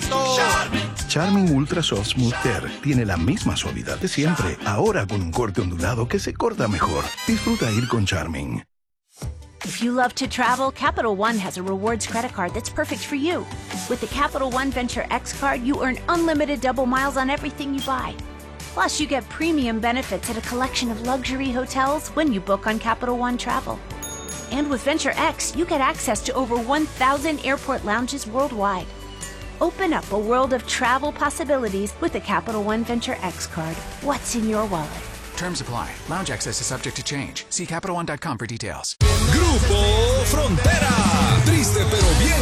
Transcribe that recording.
suavecito. Charmin Ultra Soft Smooth Tear tiene la misma suavidad de siempre, ahora con un corte ondulado que se corta mejor. Disfruta ir con Charmin. If you love to travel, Capital One has a rewards credit card that's perfect for you. With the Capital One Venture X card, you earn unlimited double miles on everything you buy. Plus, you get premium benefits at a collection of luxury hotels when you book on Capital One Travel. And with Venture X, you get access to over 1,000 airport lounges worldwide. Open up a world of travel possibilities with the Capital One Venture X card. What's in your wallet? Terms apply. Lounge access is subject to change. See CapitalOne.com for details. Grupo Frontera. Triste pero bien